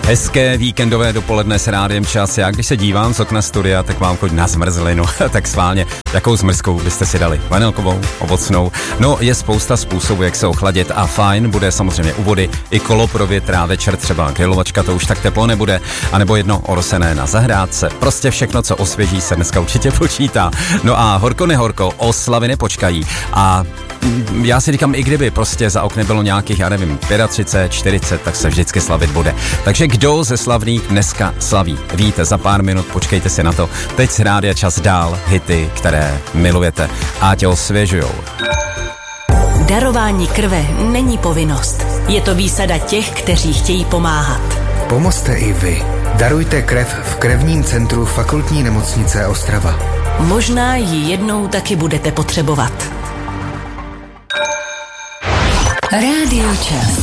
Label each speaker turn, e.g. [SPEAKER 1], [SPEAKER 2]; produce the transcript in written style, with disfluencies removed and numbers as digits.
[SPEAKER 1] Hezké víkendové dopoledne s Rádiem Čas. Já když se dívám z okna studia, tak mám chuť na zmrzlinu. Tak schválně, jakou zmrzkou byste si dali? Vanilkovou, ovocnou? No, je spousta způsobů, jak se ochladit a fajn bude samozřejmě u vody i kolo pro větra, večer třeba grilovačka, to už tak teplo nebude, anebo jedno orosené na zahrádce. Prostě všechno, co osvěží, se dneska určitě počítá. No a horko nehorko, oslavy nepočkají. A já si říkám, i kdyby prostě za oknem bylo nějakých, já nevím, 35, 40, tak se vždycky slavit bude. Takže kdo ze slavných dneska slaví? Víte, za pár minut, počkejte si na to. Teď si Rádia Čas dál hity, které milujete a tě osvěžujou.
[SPEAKER 2] Darování krve není povinnost. Je to výsada těch, kteří chtějí pomáhat.
[SPEAKER 3] Pomozte i vy. Darujte krev v krevním centru Fakultní nemocnice Ostrava.
[SPEAKER 2] Možná ji jednou taky budete potřebovat. Rádio Čas.